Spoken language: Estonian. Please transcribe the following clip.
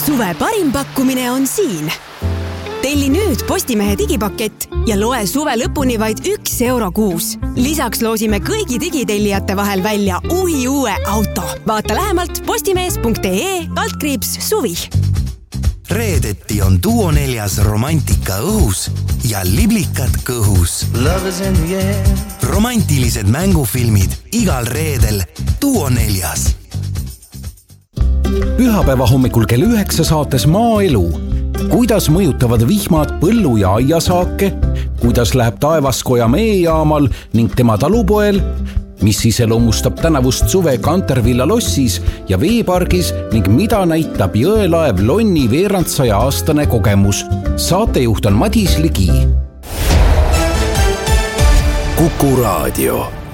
Suve parim pakkumine on siin. Telli nüüd Postimehe digipakett ja loe suve lõpuni vaid €1 kuus. Lisaks loosime kõigi digitellijate vahel välja uue auto. Vaata lähemalt postimees.ee/suvi. Reedeti on Duo 4 romantika õhus ja liblikad kõhus. Romantilised mängufilmid igal reedel Duo 4. Pühapäeva hommikul kell 9 saates Maaelu. Kuidas mõjutavad vihmad põllu- ja aiasaake? Kuidas läheb Taevaskoja meejaamal ning tema talupoel? Mis iseloomustab tänavust suve Kantervilla lossis ja veepargis ning mida näitab jõelaev Lonni veerand 100-aastane kogemus? Saatejuht on Madis Ligi. Kuku Raadio.